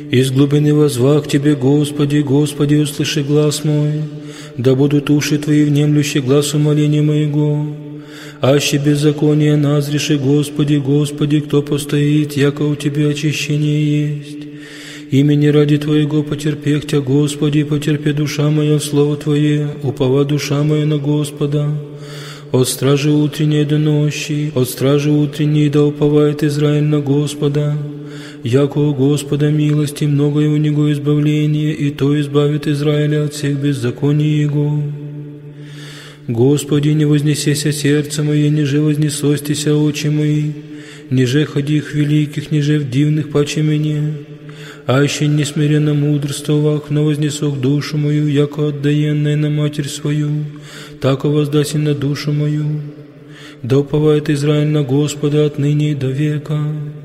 Из глубины воззвах к Тебе, Господи, Господи, услыши глас мой, да будут уши Твои внемлющие гласу моления моего. Аще беззаконие назреши, Господи, Господи, кто постоит, яко у Тебя очищение есть. Имени ради Твоего потерпех Тя, Господи, потерпи душа моя в Слово Твое, упова душа моя на Господа. От стражи утренней до ночи, от стражи утренней да уповает Израиль на Господа. Яко у Господа милости, многое у Него избавление, и то избавит Израиля от всех беззаконий Его. Господи, не вознесеся сердце мое, ниже вознесостися очи мои, ниже ходих великих, ниже в дивных паче мне. Аще несмиренно мудрствовах, но вознесох душу мою, яко отдаенная на матерь свою, тако воздасен на душу мою. Да уповает Израиль на Господа отныне и до века.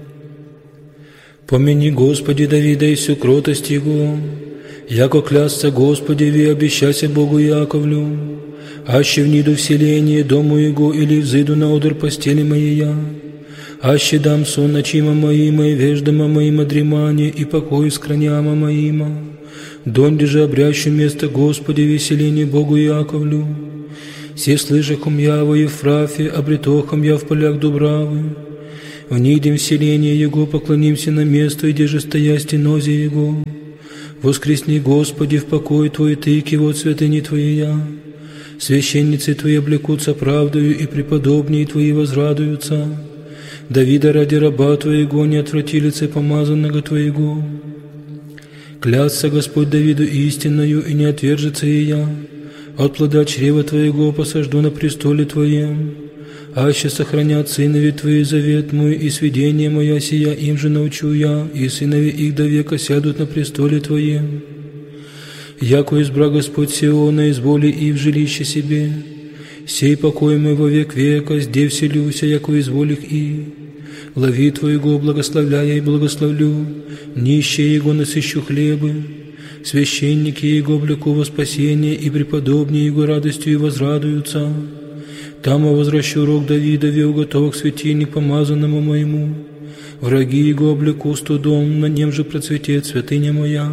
Помяни, Господи, Давида и всю кротость Его, яко клясться Господеви, обещайся Богу Яковлю. Аще вниду в селение дому Его, или взыду на одр постели моей, аще дам сон ночима моима, и веждама моима дремание, и покой скраняма моима. Донде же обрящу место Господи веселение Богу Яковлю. Все слышахом я во Ефрафе, обретохом я в полях Дубравы. Внидем в селение Его, поклонимся на место, где же стоя стенозе Его. Воскресни, Господи, в покой Твой, Ты, вот святыни Твоя. Священницы Твои облекутся правдою, и преподобнее Твои возрадуются. Давида ради раба Твоего не отврати лице помазанного Твоего. Клятся Господь Давиду истинною, и не отвержется и я. От плода чрева Твоего посажду на престоле Твоем. Аще сохранят сынови Твои завет мой, и сведение моя сия им же научу я, и сынови их до века сядут на престоле Твоем. Яко избра Господь Сиона, изволи и в жилище себе. Сей покой мой во век века, зде вселюся, яко изволих и. Лови Твоего благословляя и благословлю, нищие Его насыщу хлебы, священники Его облеку во спасение, и преподобнее Его радостью и возрадуются. Там я возвращу рог Давидове, уготовок светильник помазанному моему. Враги Его облеку студом, на нем же процветет святыня моя.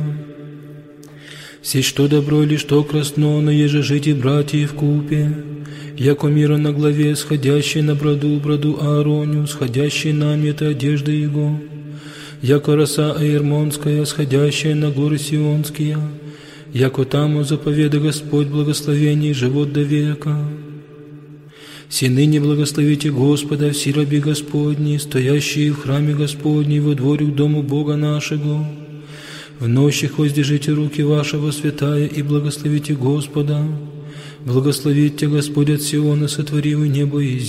Все что добро или что красно, но еже жить и братья вкупе. Яко мира на главе, сходящий на броду Аароню, сходящий на мета одежды Его. Яко роса Аермонская, сходящая на горы Сионские. Яко таму заповеда Господь благословений, живот до века. Все ныне благословите Господа, все раби Господни, стоящие в храме Господней, во дворе к дому Бога нашего. В нощах воздержите руки вашего святая и благословите Господа. Благословите Господь от Сиона, сотворив небо и